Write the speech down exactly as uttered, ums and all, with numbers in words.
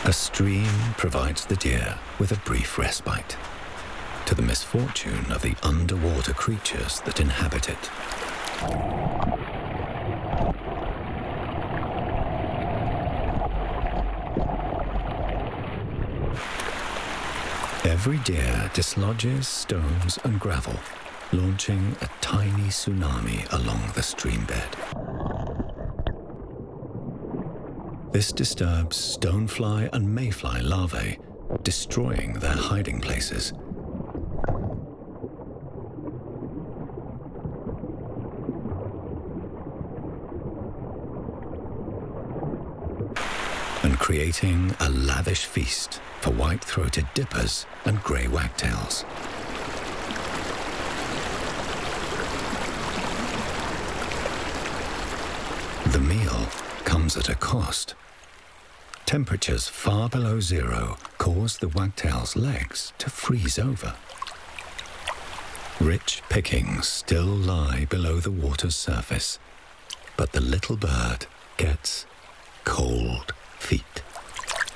A stream provides the deer with a brief respite, to the misfortune of the underwater creatures that inhabit it. Every deer dislodges stones and gravel, launching a tiny tsunami along the stream bed. This disturbs stonefly and mayfly larvae, destroying their hiding places. And creating a lavish feast for white-throated dippers and grey wagtails. The meal comes at a cost. Temperatures far below zero cause the wagtail's legs to freeze over. Rich pickings still lie below the water's surface, but the little bird gets cold feet.